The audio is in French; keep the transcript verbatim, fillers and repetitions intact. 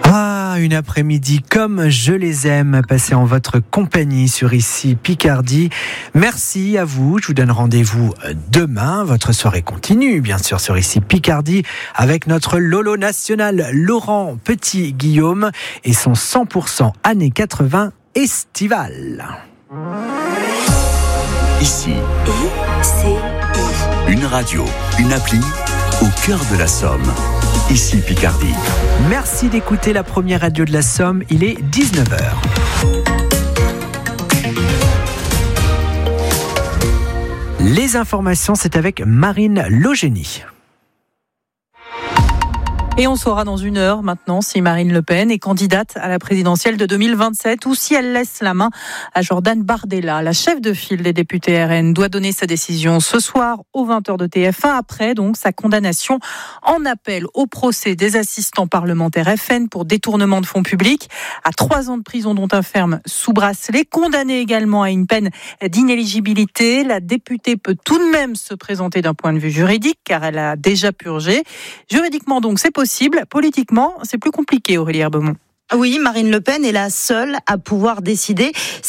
Ah, une après-midi comme je les aime, passée en votre compagnie sur Ici Picardie. Merci à vous, je vous donne rendez-vous demain. Votre soirée continue, bien sûr, sur Ici Picardie, avec notre Lolo national, Laurent Petit-Guillaume, et son cent pour cent années quatre-vingts estival. Ici, I C I. Une radio, une appli, au cœur de la Somme. Ici Picardie. Merci d'écouter la première radio de la Somme, il est dix-neuf heures. Les informations, c'est avec Marine Logénie. Et on saura dans une heure maintenant si Marine Le Pen est candidate à la présidentielle de deux mille vingt-sept ou si elle laisse la main à Jordan Bardella. La chef de file des députés R N doit donner sa décision ce soir aux vingt heures de T F un, après donc sa condamnation en appel au procès des assistants parlementaires F N pour détournement de fonds publics à trois ans de prison dont un ferme sous bracelet. Condamnée également à une peine d'inéligibilité, la députée peut tout de même se présenter d'un point de vue juridique car elle a déjà purgé. Juridiquement donc c'est possible. Politiquement, c'est plus compliqué, Aurélie Herbemont. Oui, Marine Le Pen est la seule à pouvoir décider